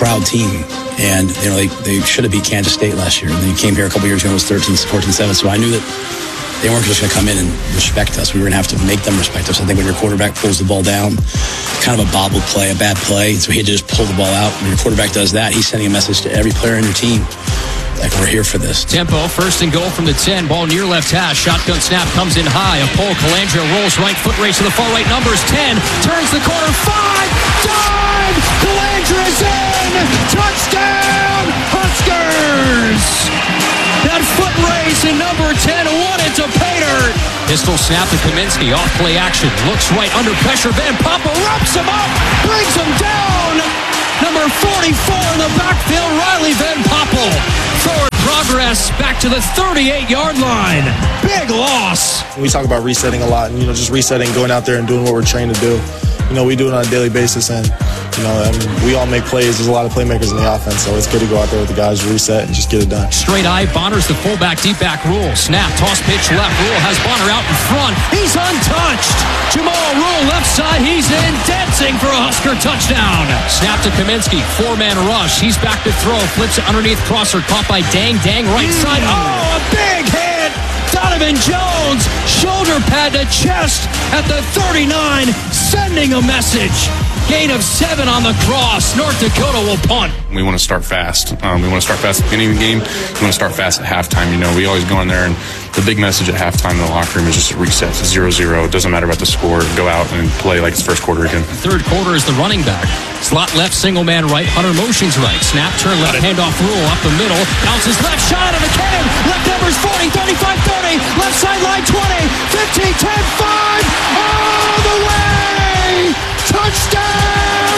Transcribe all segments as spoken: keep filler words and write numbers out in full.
proud team. And, you know, they, they should have beat Kansas State last year. And they came here a couple years ago, it was thirteen, fourteen, seven. So I knew that they weren't just going to come in and respect us. We were going to have to make them respect us. I think when your quarterback pulls the ball down, kind of a bobbled play, a bad play, so he had to just pull the ball out. When your quarterback does that, he's sending a message to every player on your team. Like, we're here for this. Tempo, first and goal from the ten. Ball near left hash. Shotgun snap comes in high. A pull. Calandria rolls right. Foot race to the far right. Numbers ten. Turns the corner. Five. Dive. Calandria's in. Touchdown. Huskers. That foot race in number ten won it to Pater. Pistol snap to Kaminsky. Off play action. Looks right under pressure. Van Papa wraps him up. Brings him down. Number forty-four in the backfield, Riley Van Poppel. Forward progress back to the thirty-eight-yard line. Big loss. We talk about resetting a lot, and, you know, just resetting, going out there and doing what we're trained to do. You know, we do it on a daily basis, and, you know, I mean, we all make plays. There's a lot of playmakers in the offense, so it's good to go out there with the guys, reset, and just get it done. Straight eye, Bonner's the fullback, deep back Rule. Snap, toss pitch left. Rule has Bonner out in front. He's untouched. Jamal Rule left side. He's in, dancing for a Husker touchdown. Snap to Kaminsky, four-man rush. He's back to throw. Flips it underneath crosser. Caught by Dang. Dang right side. Oh, a big hit. Donovan Jones, shoulder pad to chest at the thirty-nine, sending a message. Gain of seven on the cross. North Dakota will punt. We want to start fast. Um, we want to start fast at the beginning of the game. We want to start fast at halftime. You know, we always go in there, and the big message at halftime in the locker room is just reset. It's zero zero. It doesn't matter about the score. Go out and play like it's first quarter again. Third quarter is the running back. Slot left, single man right. Hunter motions right. Snap, turn left, handoff Rule up the middle. Bounces left, shot of the cannon. Left numbers forty, thirty-five, thirty. Left sideline twenty, fifteen, ten, five. All the way. Touchdown,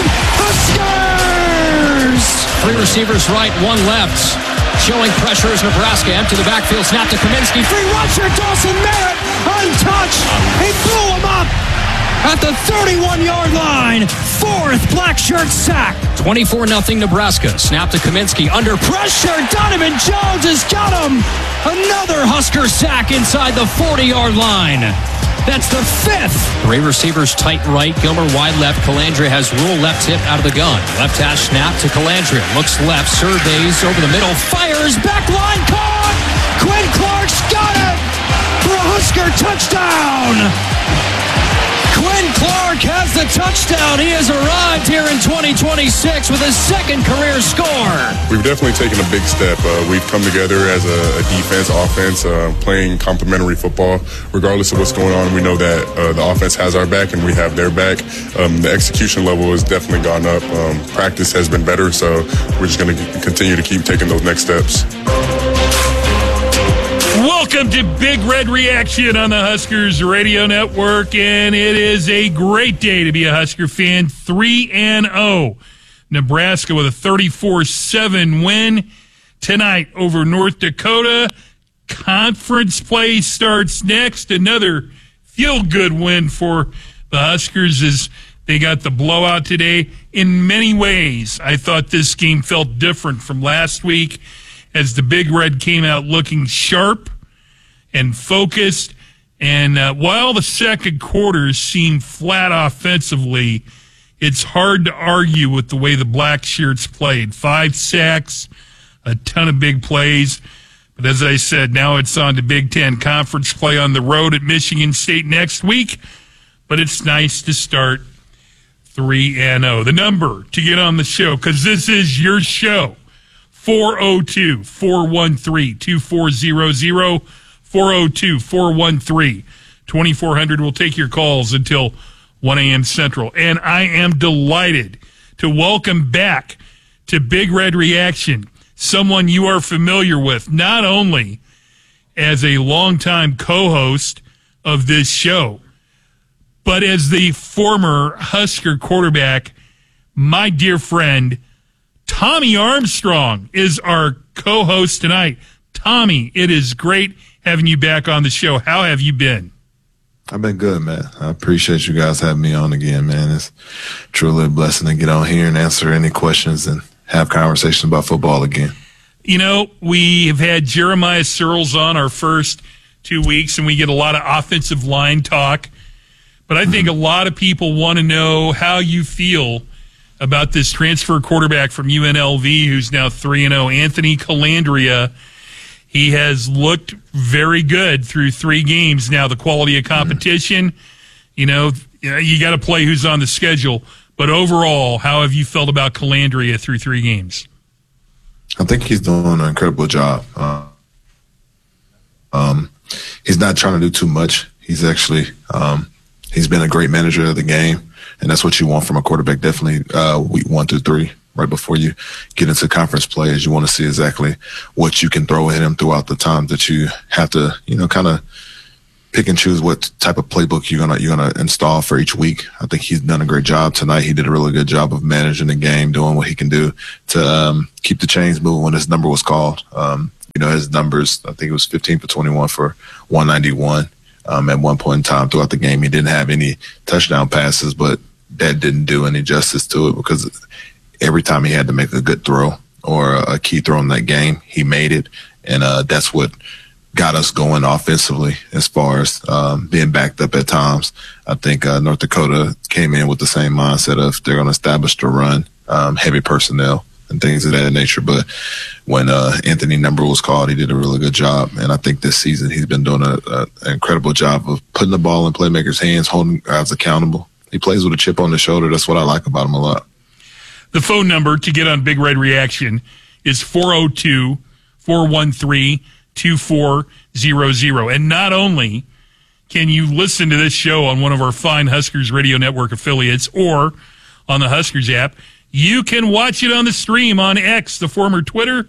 Huskers! Three receivers right, one left. Showing pressure is Nebraska. Empty the backfield, snap to Kaminsky. Free rusher, Dawson Merritt, untouched. He blew him up at the thirty-one-yard line. Fourth black shirt sack. twenty-four nothing Nebraska. Snap to Kaminsky. Under pressure, Donovan Jones has got him. Another Husker sack inside the forty-yard line. That's the fifth. Three receivers tight right. Gilmer wide left. Calandria has Rule left hip out of the gun. Left hash snap to Calandria. Looks left. Surveys over the middle. Fires. Back line caught. Quinn Clark's got it for a Husker touchdown. Quinn Clark has the touchdown. He has arrived here in twenty twenty-six with his second career score. We've definitely taken a big step. Uh, we've come together as a, a defense, offense, uh, playing complementary football. Regardless of what's going on, we know that uh, the offense has our back and we have their back. Um, the execution level has definitely gone up. Um, practice has been better, so we're just going to continue to keep taking those next steps. Welcome to Big Red Reaction on the Huskers Radio Network, and it is a great day to be a Husker fan. three and oh. Nebraska with a thirty-four seven win tonight over North Dakota. Conference play starts next. Another feel-good win for the Huskers as they got the blowout today. In many ways, I thought this game felt different from last week as the Big Red came out looking sharp and focused. And uh, while the second quarter seemed flat offensively, it's hard to argue with the way the Black Shirts played. Five sacks, a ton of big plays. But as I said, now it's on to Big Ten Conference play on the road at Michigan State next week. But it's nice to start three and oh. The number to get on the show, because this is your show, four oh two, four one three, two four zero zero, four oh two, four one three, two four zero zero. We'll take your calls until one a.m. Central. And I am delighted to welcome back to Big Red Reaction someone you are familiar with, not only as a longtime co-host of this show, but as the former Husker quarterback. My dear friend Tommy Armstrong is our co-host tonight. Tommy, it is great having you back on the show. How have you been? I've been good, man. I appreciate you guys having me on again, man. It's truly a blessing to get on here and answer any questions and have conversations about football again. You know, we have had Jeremiah Searles on our first two weeks, and we get a lot of offensive line talk. But I think mm-hmm. a lot of people want to know how you feel about this transfer quarterback from U N L V who's now three and oh, Anthony Colandrea. He has looked very good through three games. Now, the quality of competition, mm-hmm. you know, you got to play who's on the schedule. But overall, how have you felt about Colandrea through three games? I think he's doing an incredible job. Uh, um, he's not trying to do too much. He's actually um, he's been a great manager of the game, and that's what you want from a quarterback. Definitely uh, week one through three, right before you get into conference play, is you want to see exactly what you can throw at him throughout the time that you have to, you know, kind of pick and choose what type of playbook you're gonna you're gonna install for each week. I think he's done a great job tonight. He did a really good job of managing the game, doing what he can do to um, keep the chains moving when his number was called. Um, you know, his numbers, I think it was fifteen for twenty-one for one ninety-one. Um, at one point in time throughout the game, he didn't have any touchdown passes, but that didn't do any justice to it because every time he had to make a good throw or a key throw in that game, he made it. And uh, that's what got us going offensively as far as um, being backed up at times. I think uh, North Dakota came in with the same mindset of they're going to establish the run, um, heavy personnel and things of that nature. But when uh, Anthony number was called, he did a really good job. And I think this season he's been doing a, a, an incredible job of putting the ball in playmakers' hands, holding guys accountable. He plays with a chip on his shoulder. That's what I like about him a lot. The phone number to get on Big Red Reaction is four oh two, four one three, two four zero zero. And not only can you listen to this show on one of our fine Huskers Radio Network affiliates or on the Huskers app, you can watch it on the stream on X, the former Twitter,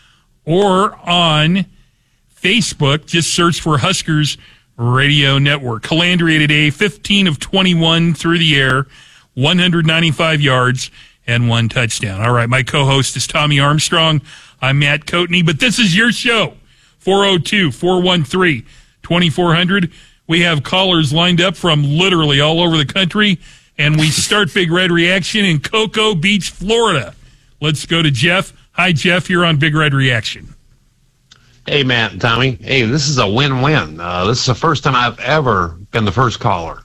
or on Facebook. Just search for Huskers Radio Network. Colandrea today, fifteen of twenty-one through the air, one hundred ninety-five yards, and one touchdown. All right, my co-host is Tommy Armstrong. I'm Matt Coatney, but this is your show. four oh two, four one three, two four zero zero. We have callers lined up from literally all over the country, and we start Big Red Reaction in Cocoa Beach, Florida. Let's go to Jeff. Hi, Jeff. You're on Big Red Reaction. Hey, Matt and Tommy. Hey, this is a win-win. Uh, this is the first time I've ever been the first caller.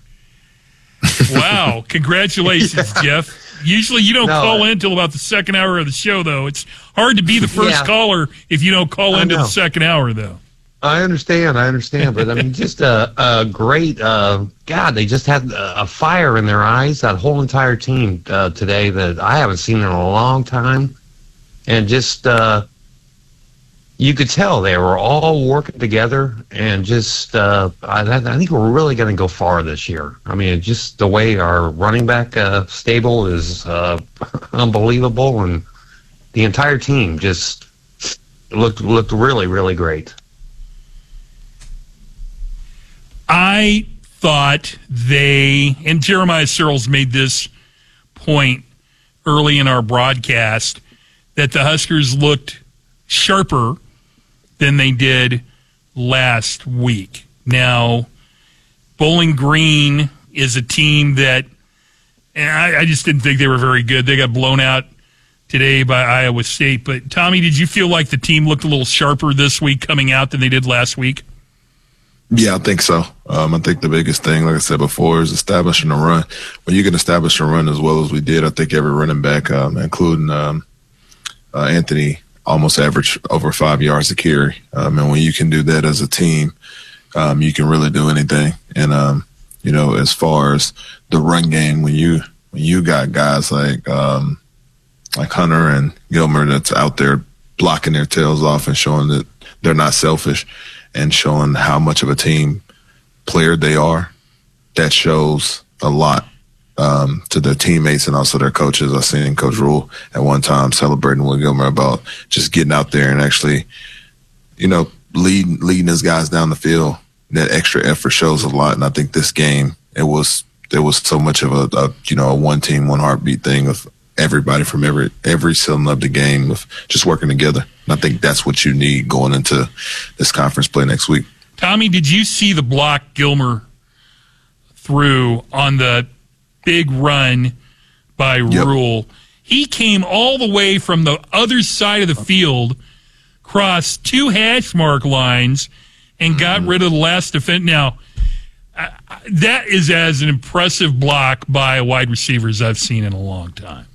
Wow. Congratulations, yeah. Jeff. Usually you don't no, call in until about the second hour of the show, though. It's hard to be the first yeah. caller if you don't call into the second hour, though. I understand, I understand. But, I mean, just a, a great, uh, God, they just had a fire in their eyes, that whole entire team uh, today that I haven't seen in a long time. And just, uh, you could tell they were all working together, and just, uh, I, I think we're really going to go far this year. I mean, just the way our running back uh, stable is uh, unbelievable, and the entire team just looked looked really, really great. I thought they, and Jeremiah Searles made this point early in our broadcast, that the Huskers looked sharper than they did last week. Now, Bowling Green is a team that I, I just didn't think they were very good. They got blown out today by Iowa State. But, Tommy, did you feel like the team looked a little sharper this week coming out than they did last week? Yeah, I think so. Um, I think the biggest thing, like I said before, is establishing a run. When you can establish a run as well as we did, I think every running back, um, including um, uh, Anthony, almost average over five yards a carry. Um, and when you can do that as a team, um, you can really do anything. And, um, you know, as far as the run game, when you when you got guys like um, like Hunter and Gilmer that's out there blocking their tails off and showing that they're not selfish and showing how much of a team player they are, that shows a lot um, to their teammates and also their coaches. I seen Coach Rule at one time celebrating with Gilmer about just getting out there and actually, you know, leading leading his guys down the field. That extra effort shows a lot, and I think this game it was there was so much of a, a you know a one team, one heartbeat thing of everybody from every every cylinder of the game of just working together. And I think that's what you need going into this conference play next week. Tommy, did you see the block Gilmer threw on the big run by Yep. Rule? He came all the way from the other side of the field, crossed two hash mark lines, and got mm-hmm. rid of the last defense. Now, uh, that is as an impressive block by a wide receiver as I've seen in a long time.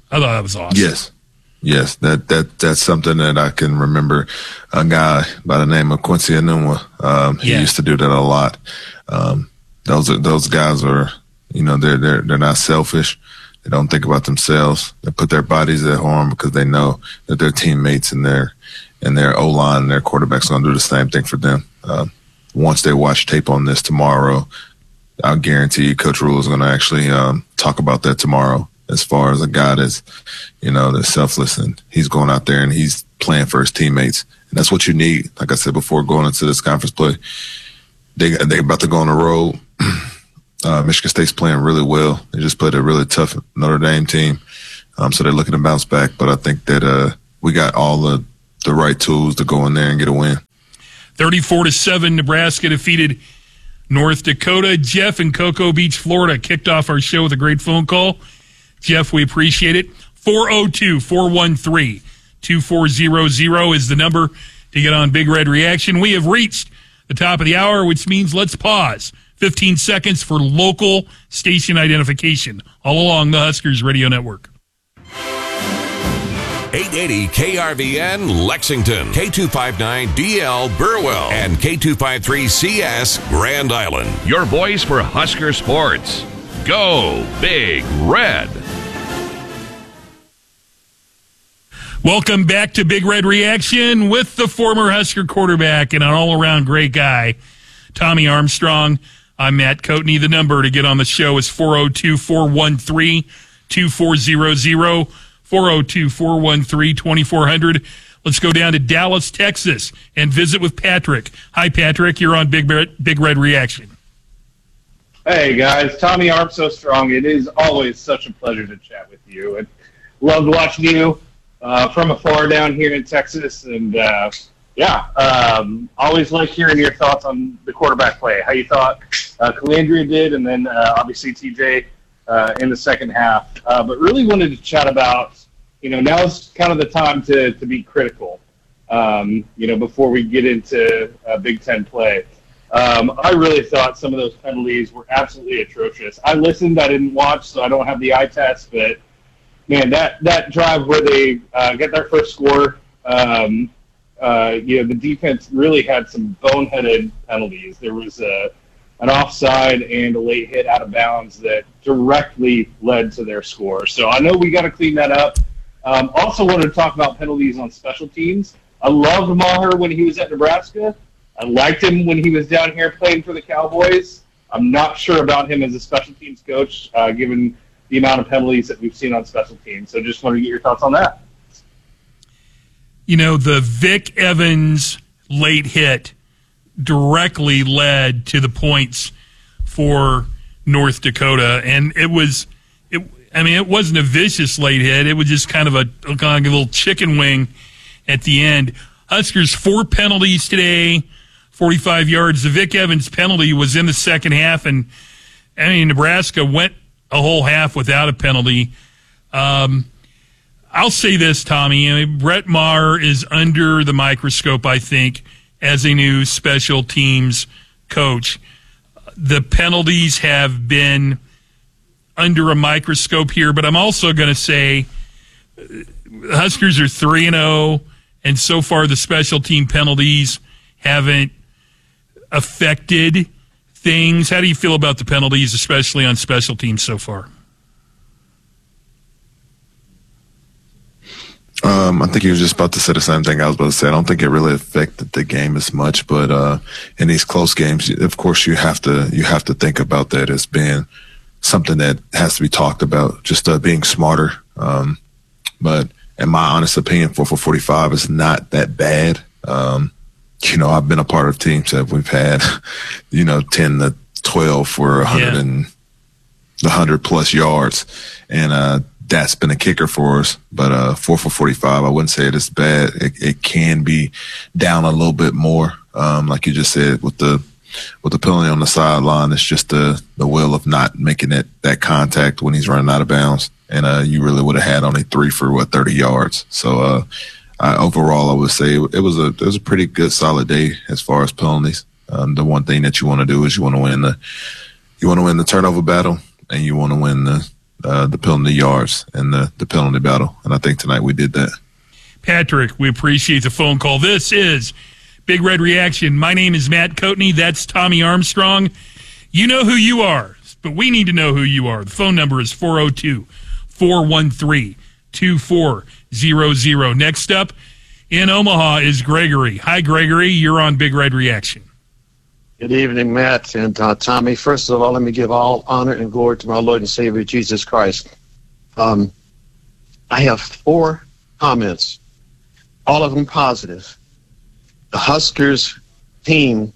I thought that was awesome. Yes. Yes, that, that that's something that I can remember. A guy by the name of Quincy Enunwa, um, he Yeah. used to do that a lot. Um, those are, those guys are, you know, they're they're they're not selfish. They don't think about themselves. They put their bodies at harm because they know that their teammates and their and their O line and their quarterback's going to do the same thing for them. Uh, once they watch tape on this tomorrow, I'll guarantee you, Coach Rule is going to actually um, talk about that tomorrow. As far as a guy that's, you know, that's selfless, and he's going out there and he's playing for his teammates. And that's what you need. Like I said before, going into this conference play, they they're about to go on the road. Uh, Michigan State's playing really well. They just played a really tough Notre Dame team, um, so they're looking to bounce back. But I think that uh, we got all the the right tools to go in there and get a win. thirty-four to seven, Nebraska defeated North Dakota. Jeff in Cocoa Beach, Florida, kicked off our show with a great phone call. Jeff, we appreciate it. four oh two, four one three, two four zero zero is the number to get on Big Red Reaction. We have reached the top of the hour, which means let's pause. fifteen seconds for local station identification all along the Huskers Radio Network. eight eighty K R V N Lexington, K two fifty-nine D L Burwell, and K two fifty-three C S Grand Island. Your voice for Husker sports. Go Big Red. Welcome back to Big Red Reaction with the former Husker quarterback and an all-around great guy, Tommy Armstrong. I'm Matt Coatney. The number to get on the show is four oh two, four one three, two four zero zero, four oh two, four one three, two four zero zero. Let's go down to Dallas, Texas, and visit with Patrick. Hi, Patrick. You're on Big Red, Big Red Reaction. Hey, guys. Tommy Armstrong. It is always such a pleasure to chat with you. And loved watching you uh, from afar down here in Texas. And, uh, yeah, um, always like hearing your thoughts on the quarterback play, how you thought uh, Calandria did, and then uh, obviously T J uh, in the second half. Uh, but really wanted to chat about, you know, now's kind of the time to, to be critical, um, you know, before we get into uh, Big Ten play. Um, I really thought some of those penalties were absolutely atrocious. I listened, I didn't watch, so I don't have the eye test, but, man, that, that drive where they uh, get their first score, um, uh, you know, the defense really had some boneheaded penalties. There was a, an offside and a late hit out of bounds that directly led to their score. So I know we got to clean that up. Um, also wanted to talk about penalties on special teams. I loved Maher when he was at Nebraska. I liked him when he was down here playing for the Cowboys. I'm not sure about him as a special teams coach, uh, given the amount of penalties that we've seen on special teams. So just wanted to get your thoughts on that. You know, the Vic Evans late hit directly led to the points for North Dakota, and it was, it, I mean, it wasn't a vicious late hit. It was just kind of a, kind of a little chicken wing at the end. Huskers, four penalties today, forty-five yards. The Vic Evans penalty was in the second half, and I mean, Nebraska went a whole half without a penalty. Um, I'll say this, Tommy. I mean, Brett Maher is under the microscope, I think, as a new special teams coach. The penalties have been under a microscope here, but I'm also going to say Huskers are three and oh, and so far the special team penalties haven't affected things. How do you feel about the penalties, especially on special teams so far? Um, I think you were just about to say the same thing I was about to say. I don't think it really affected the game as much, but uh, in these close games, of course, you have to you have to think about that as being something that has to be talked about, just uh, being smarter. Um, but in my honest opinion, four for forty-five is not that bad. Um, you know, I've been a part of teams that we've had, you know, ten to twelve for one hundred yeah. and one hundred plus yards, and uh, that's been a kicker for us. But uh, four for forty-five, I wouldn't say it is bad. It, it can be down a little bit more, um, like you just said, with the with the penalty on the sideline. It's just the the will of not making it that contact when he's running out of bounds, and uh, you really would have had only three for what thirty yards. So uh, I, overall, I would say it was a it was a pretty good, solid day as far as penalties. Um, the one thing that you want to do is you want to win the you want to win the turnover battle, and you want to win the uh, the penalty yards and the, the penalty battle. And I think tonight we did that. Patrick, we appreciate the phone call. This is Big Red Reaction. My name is Matt Coatney. That's Tommy Armstrong. You know who you are, but we need to know who you are. The phone number is four oh two, four one three, two four zero zero. Next up in Omaha is Gregory. Hi, Gregory. You're on Big Red Reaction. Good evening, Matt and uh, Tommy. First of all, let me give all honor and glory to my Lord and Savior, Jesus Christ. Um, I have four comments, all of them positive. The Huskers team,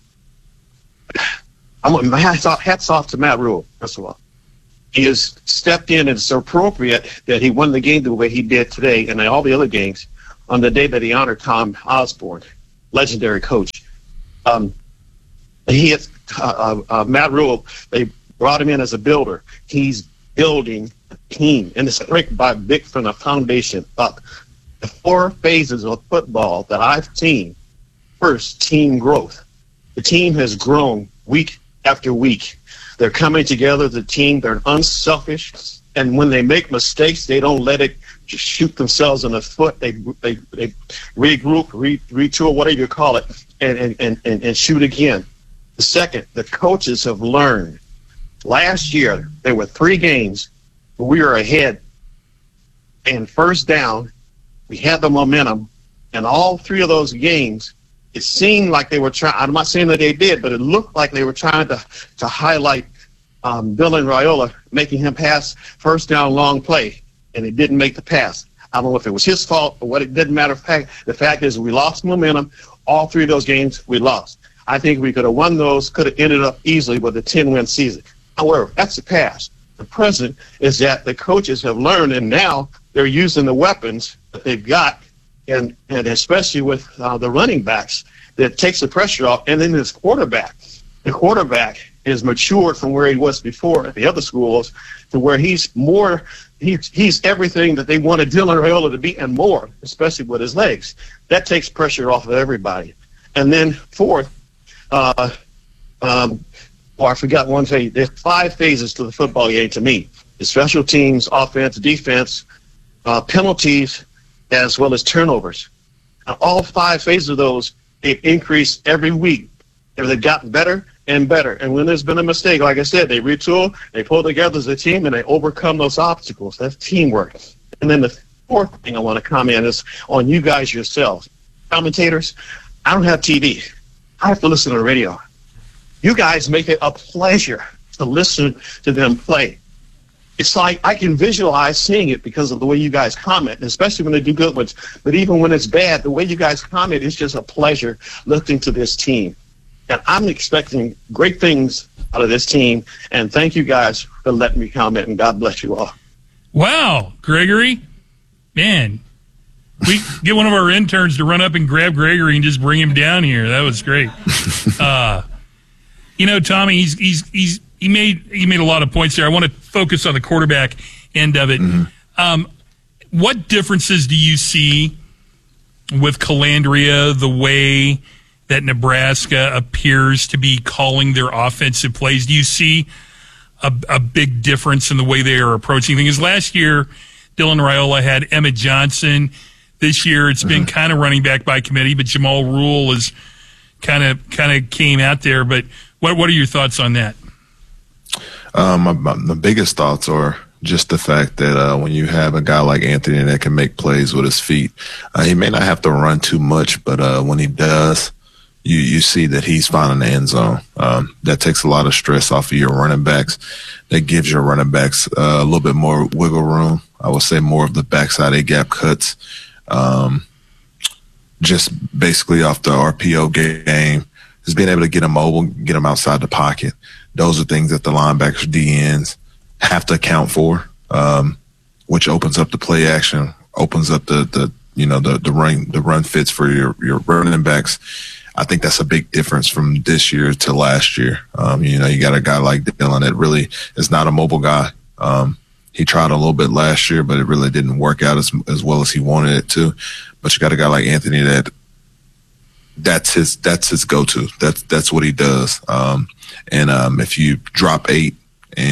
I'm, my hats off, hats off to Matt Rhule, first of all. He has stepped in, and it's appropriate that he won the game the way he did today and in all the other games on the day that he honored Tom Osborne, legendary coach. Um, he has, uh, uh, Matt Rhule, they brought him in as a builder. He's building a team, and it's brick by brick from the foundation up. The four phases of football that I've seen. First, team growth. The team has grown week after week. They're coming together as a team. They're unselfish, and when they make mistakes, they don't let it just shoot themselves in the foot. They they, they regroup, re, retool, whatever you call it, and, and, and, and shoot again. The second, the coaches have learned. Last year, there were three games where we were ahead, and first down, we had the momentum, and all three of those games, it seemed like they were trying, I'm not saying that they did, but it looked like they were trying to, to highlight um, Dylan Raiola, making him pass first down long play, and he didn't make the pass. I don't know if it was his fault or what. It didn't matter. Fact, the fact is we lost momentum. All three of those games we lost. I think we could have won those, could have ended up easily with a ten-win season. However, that's the past. The present is that the coaches have learned, and now they're using the weapons that they've got, and, and especially with uh, the running backs, that takes the pressure off. And then this quarterback, the quarterback is matured from where he was before at the other schools to where he's more, he's, he's everything that they wanted Dylan Raiola to be and more, especially with his legs. That takes pressure off of everybody. And then fourth, uh, um, oh, I forgot one phase. There's five phases to the football game to me. The special teams, offense, defense, uh, penalties, as well as turnovers. Now, all five phases of those, they've increased every week. They've gotten better and better. And when there's been a mistake, like I said, they retool, they pull together as a team, and they overcome those obstacles. That's teamwork. And then the fourth thing I want to comment is on you guys yourselves. Commentators, I don't have T V. I have to listen to the radio. You guys make it a pleasure to listen to them play. It's like I can visualize seeing it because of the way you guys comment, especially when they do good ones. But even when it's bad, the way you guys comment is just a pleasure listening to this team. And I'm expecting great things out of this team. And thank you guys for letting me comment, and God bless you all. Wow, Gregory. Man, we get one of our interns to run up and grab Gregory and just bring him down here. That was great. uh, you know, Tommy, he's he's he's he made he made a lot of points there. I want to focus on the quarterback end of it. Mm-hmm. Um, what differences do you see with Calandria, the way that Nebraska appears to be calling their offensive plays? Do you see a, a big difference in the way they are approaching things? Last year, Dylan Raiola had Emmett Johnson. This year, it's been mm-hmm. kind of running back by committee, but Jamal Rule is kind of kind of came out there. But what what are your thoughts on that? Um, my, my, the biggest thoughts are just the fact that uh, when you have a guy like Anthony that can make plays with his feet, uh, he may not have to run too much, but uh, when he does, you you see that he's finding the end zone. Um, that takes a lot of stress off of your running backs. That gives your running backs uh, a little bit more wiggle room. I would say more of the backside A gap cuts. Um, just basically off the R P O game, just being able to get them mobile, get them outside the pocket. Those are things that the linebackers, D Ns have to account for, um, which opens up the play action, opens up the, the you know, the, the run, the run fits for your, your running backs. I think that's a big difference from this year to last year. Um, you know, you got a guy like Dylan that really is not a mobile guy. Um, He tried a little bit last year, but it really didn't work out as as well as he wanted it to. But you got a guy like Anthony that that's his that's his go-to. That's that's what he does. Um, and um, if you drop eight and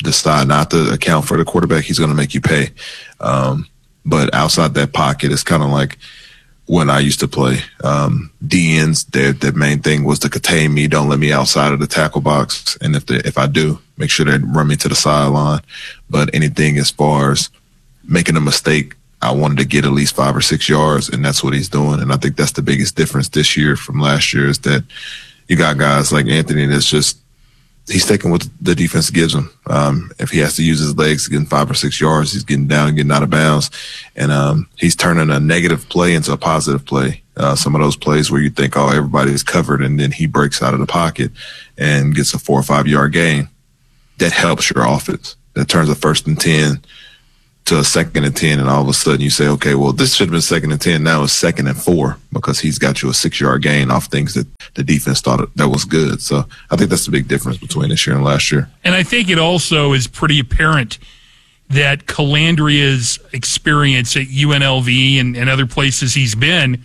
decide not to account for the quarterback, he's going to make you pay. Um, but outside that pocket, it's kind of like when I used to play. Um, D Ns, their, their main thing was to contain me, don't let me outside of the tackle box. And if they, if I do, make sure they run me to the sideline. But anything as far as making a mistake, I wanted to get at least five or six yards, and that's what he's doing. And I think that's the biggest difference this year from last year is that you got guys like Anthony that's just, he's taking what the defense gives him. Um, if he has to use his legs to get five or six yards, he's getting down and getting out of bounds. And um, he's turning a negative play into a positive play. Uh, some of those plays where you think, oh, everybody's covered, and then he breaks out of the pocket and gets a four or five yard gain. That helps your offense. That turns a first and ten to a second and ten, and all of a sudden you say, okay, well, this should have been second and ten. Now it's second and four because he's got you a six-yard gain off things that the defense thought that was good. So I think that's the big difference between this year and last year. And I think it also is pretty apparent that Calandria's experience at U N L V and, and other places he's been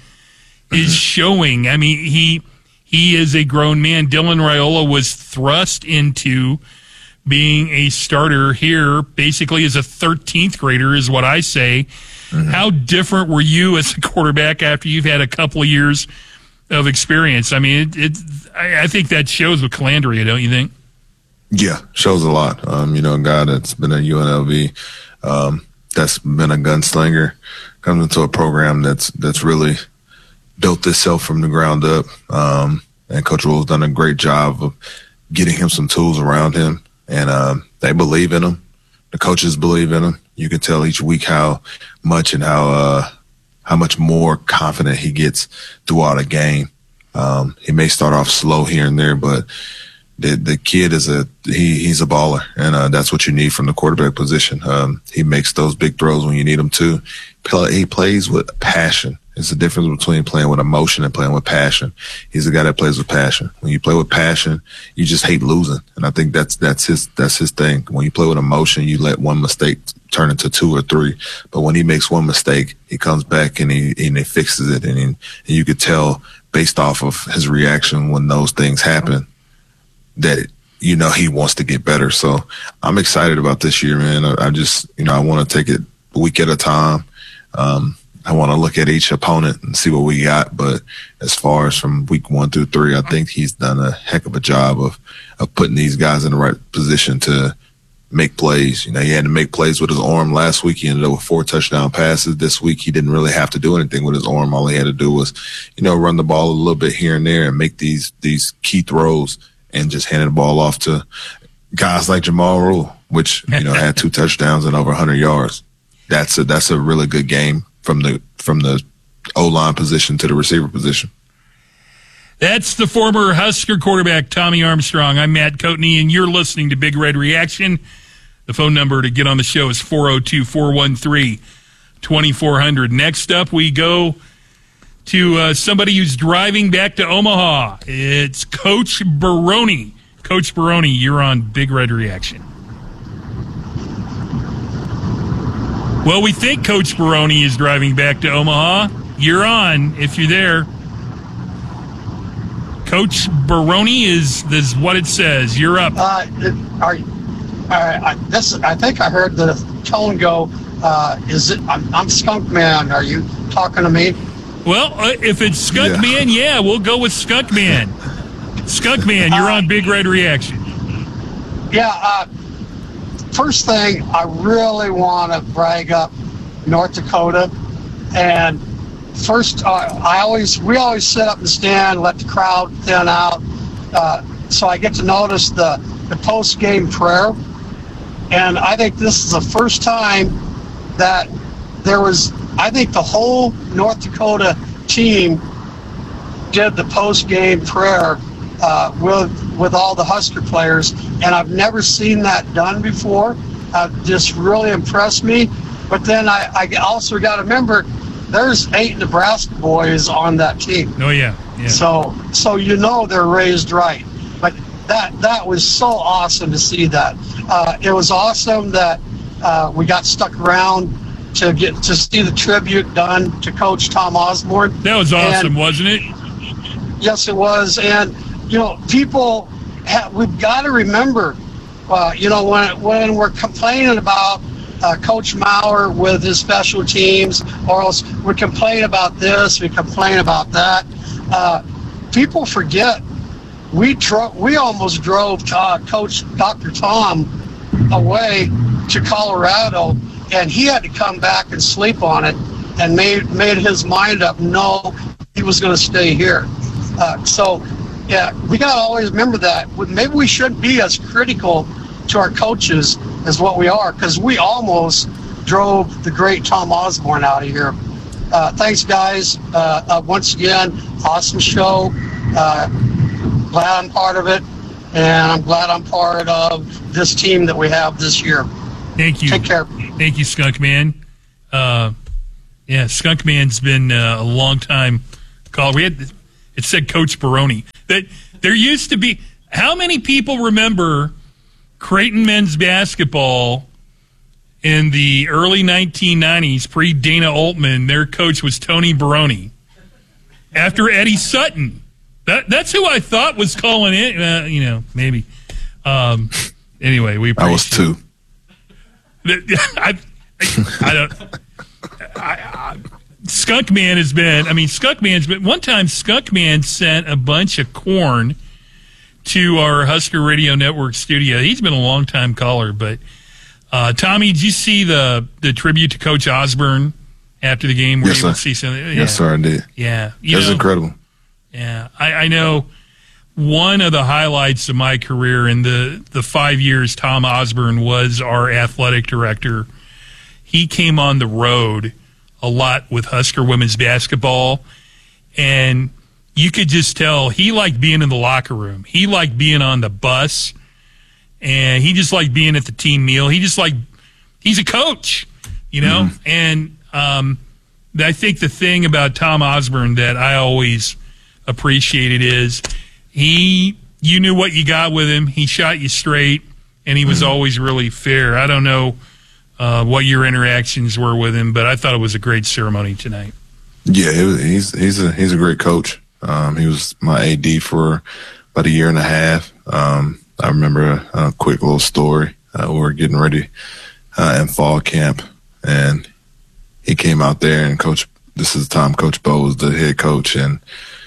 is showing. I mean, he he is a grown man. Dylan Raiola was thrust into being a starter here basically as a thirteenth grader is what I say. Mm-hmm. How different were you as a quarterback after you've had a couple of years of experience? I mean, it, it I, I think that shows with Calandria, don't you think? Yeah, shows a lot. Um, you know, a guy that's been at U N L V, um, that's been a gunslinger, comes into a program that's that's really built itself from the ground up. Um, and Coach Rhule's done a great job of getting him some tools around him. And um, they believe in him. The coaches believe in him. You can tell each week how much and how uh, how much more confident he gets throughout a game. Um, he may start off slow here and there, but the the kid is a he he's a baller, and uh, that's what you need from the quarterback position. Um, he makes those big throws when you need him to. He plays with passion. It's the difference between playing with emotion and playing with passion. He's a guy that plays with passion. When you play with passion, you just hate losing, and I think that's that's his that's his thing. When you play with emotion, you let one mistake turn into two or three. But when he makes one mistake, he comes back and he and he fixes it, and, he, and you could tell based off of his reaction when those things happen that it, you know he wants to get better. So I'm excited about this year, man. I, I just you know I want to take it a week at a time. Um, I want to look at each opponent and see what we got. But as far as from week one through three, I think he's done a heck of a job of, of putting these guys in the right position to make plays. You know, he had to make plays with his arm last week. He ended up with four touchdown passes. This week, he didn't really have to do anything with his arm. All he had to do was, you know, run the ball a little bit here and there and make these, these key throws and just hand the ball off to guys like Jamal Rule, which, you know, had two touchdowns and over one hundred yards. That's a, that's a really good game from the from the O-line position to the receiver position. That's the former Husker quarterback, Tommy Armstrong. I'm Matt Coatney, and you're listening to Big Red Reaction. The phone number to get on the show is four oh two, four one three, two four zero zero. Next up, we go to uh, somebody who's driving back to Omaha. It's Coach Baroni. Coach Baroni, you're on Big Red Reaction. Well, we think Coach Baroni is driving back to Omaha. You're on if you're there. Coach Baroni is, is what it says. You're up. Uh, are, uh, I, this, I think I heard the tone go, uh, is it, I'm, I'm Skunk Man. Are you talking to me? Well, uh, if it's Skunk yeah. Man, yeah, we'll go with Skunk Man. Skunk Man, you're uh, on Big Red Reaction. Yeah, uh, first thing, I really want to brag up North Dakota. And first, uh, I always we always sit up and stand, let the crowd thin out, uh, so I get to notice the, the post-game prayer. And I think this is the first time that there was, I think the whole North Dakota team did the post-game prayer uh, with with all the Husker players, and I've never seen that done before. Uh, just really impressed me. But then I, I also got to remember, there's eight Nebraska boys on that team. Oh yeah, yeah. So so you know they're raised right. But that that was so awesome to see that. Uh, it was awesome that uh, we got stuck around to get to see the tribute done to Coach Tom Osborne. That was awesome, and, wasn't it? Yes, it was. And you know, people have, we've got to remember uh, you know, when when we're complaining about uh, Coach Maurer with his special teams, or else we complain about this, we complain about that. Uh, people forget we dro- we almost drove uh, Coach Doctor Tom away to Colorado, and he had to come back and sleep on it, and made made his mind up. No, he was going to stay here. Uh, so, yeah, we got to always remember that. Maybe we shouldn't be as critical to our coaches as what we are, because we almost drove the great Tom Osborne out of here. Uh, thanks, guys. Uh, uh, once again, awesome show. Uh, glad I'm part of it, and I'm glad I'm part of this team that we have this year. Thank you. Take care. Thank you, Skunk Man. Uh, yeah, Skunk Man's been uh, a long time caller. We had it said Coach Baroni. That there used to be. How many people remember Creighton men's basketball in the early nineteen nineties, pre Dana Altman? Their coach was Tony Baroni. After Eddie Sutton, that that's who I thought was calling in. Uh, you know, maybe. Um, anyway, we. I was two. I, I don't. I, I, Skunk Man has been. I mean, Skunk Man's been. One time, Skunk Man sent a bunch of corn to our Husker Radio Network studio. He's been a long time caller, but uh, Tommy, did you see the the tribute to Coach Osborne after the game? Where Yes, you sir. would see something? Yeah. Yes, sir, I did. Yeah, It was know, incredible. Yeah, I, I know. One of the highlights of my career in the, the five years Tom Osborne was our athletic director, he came on the road a lot with Husker women's basketball, and you could just tell he liked being in the locker room. He liked being on the bus, and he just liked being at the team meal. He just like he's a coach, you know? Mm-hmm. And um, I think the thing about Tom Osborne that I always appreciated is he, you knew what you got with him. He shot you straight, and he was always really fair. I don't know uh, what your interactions were with him, but I thought it was a great ceremony tonight. Yeah, it was, he's he's a he's a great coach. Um, he was my A D for about a year and a half. Um, I remember a, a quick little story. Uh, we were getting ready uh, in fall camp, and he came out there, and Coach, this is the time Coach Bo was the head coach, and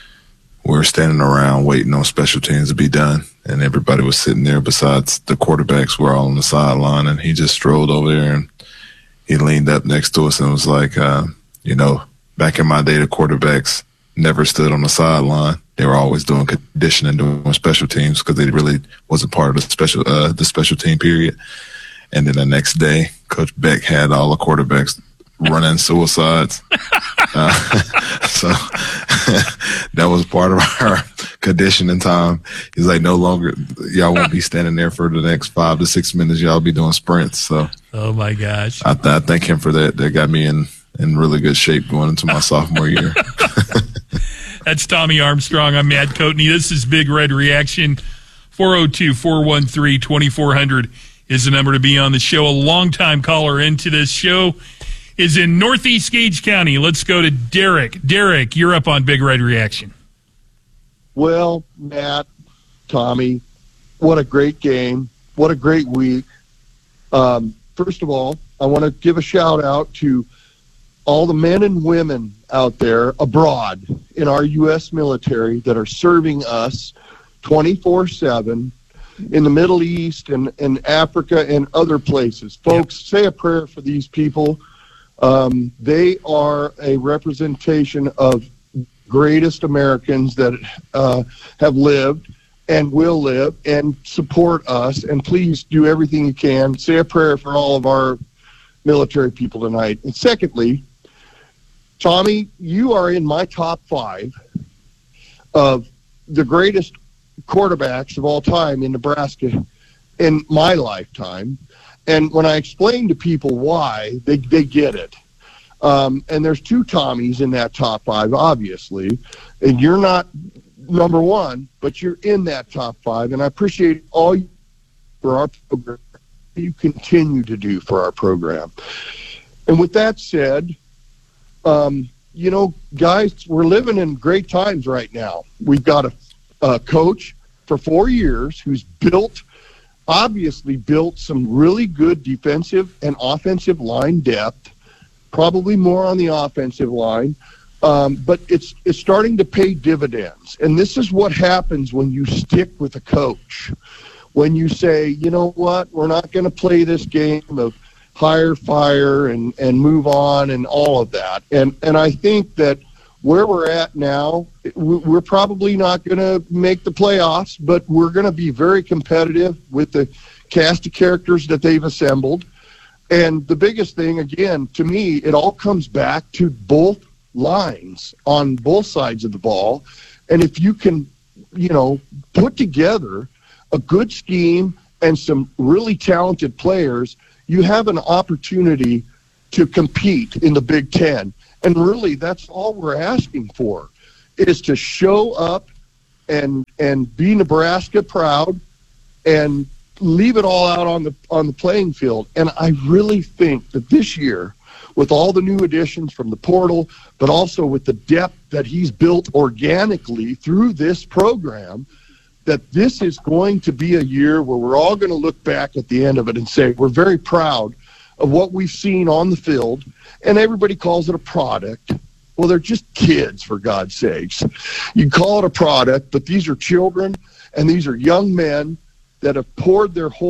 we were standing around waiting on special teams to be done, and everybody was sitting there besides the quarterbacks were all on the sideline, and he just strolled over there, and he leaned up next to us and was like, uh, you know, back in my day, the quarterbacks never stood on the sideline. They were always doing conditioning, doing special teams, because they really wasn't part of the special uh, the special team period. And then the next day, Coach Beck had all the quarterbacks running suicides. Uh, so that was part of our conditioning time. He's like, no longer, y'all won't be standing there for the next five to six minutes. Y'all be doing sprints. So, oh my gosh, I, th- I thank him for that. That got me in, in really good shape going into my sophomore year. That's Tommy Armstrong. I'm Matt Coatney. This is Big Red Reaction. four oh two, four one three, two four zero zero is the number to be on the show. A longtime caller into this show is in Northeast Gage County. Let's go to Derek. Derek, you're up on Big Red Reaction. Well, Matt, Tommy, what a great game. What a great week. Um, first of all, I want to give a shout out to all the men and women out there abroad in our U S military that are serving us twenty-four seven in the Middle East and, and Africa and other places. Folks, yep. Say a prayer for these people. Um, they are a representation of greatest Americans that uh, have lived and will live, and support us. And please do everything you can. Say a prayer for all of our military people tonight. And secondly, Tommy, you are in my top five of the greatest quarterbacks of all time in Nebraska in my lifetime. And when I explain to people why, they, they get it. Um, and there's two Tommies in that top five, obviously. And you're not number one, but you're in that top five. And I appreciate all you for our program, you continue to do for our program. And with that said, um, you know, guys, we're living in great times right now. We've got a, a coach for four years who's built obviously built some really good defensive and offensive line depth, probably more on the offensive line. Um, but it's it's starting to pay dividends. And this is what happens when you stick with a coach. When you say, you know what, we're not going to play this game of hire, fire, and, and move on and all of that. And and I think that where we're at now, we're probably not going to make the playoffs, but we're going to be very competitive with the cast of characters that they've assembled. And the biggest thing, again, to me, it all comes back to both lines on both sides of the ball. And if you can, you know, put together a good scheme and some really talented players, you have an opportunity to compete in the Big Ten. And really, that's all we're asking for, is to show up and and be Nebraska proud and leave it all out on the on the playing field. And I really think that this year, with all the new additions from the portal, but also with the depth that he's built organically through this program, that this is going to be a year where we're all going to look back at the end of it and say we're very proud of what we've seen on the field. And everybody calls it a product. Well, they're just kids, for God's sakes. You call it a product, but these are children and these are young men that have poured their whole